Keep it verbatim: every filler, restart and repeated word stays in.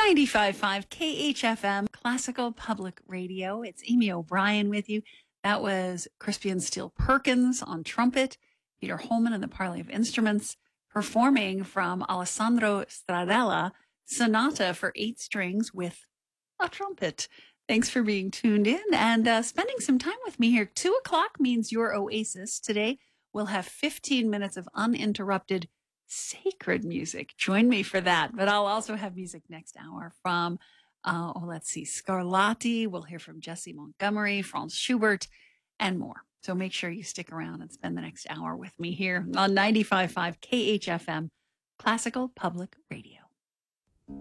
ninety-five point five K H F M, Classical Public Radio. It's Amy O'Brien with you. That was Crispian Steele Perkins on trumpet, Peter Holman and the Parley of Instruments, performing from Alessandro Stradella, Sonata for eight strings with a trumpet. Thanks for being tuned in and uh, spending some time with me here. Two o'clock means your oasis. Today, we'll have fifteen minutes of uninterrupted sacred music. Join me for that. But I'll also have music next hour from, uh, oh, let's see, Scarlatti. We'll hear from Jesse Montgomery, Franz Schubert, and more. So make sure you stick around and spend the next hour with me here on ninety-five point five K H F M, Classical Public Radio.